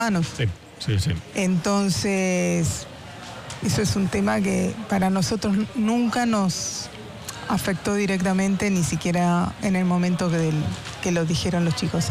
humanos. Sí, sí, sí. Entonces, eso es un tema que para nosotros nunca nos afectó directamente, ni siquiera en el momento que lo dijeron los chicos.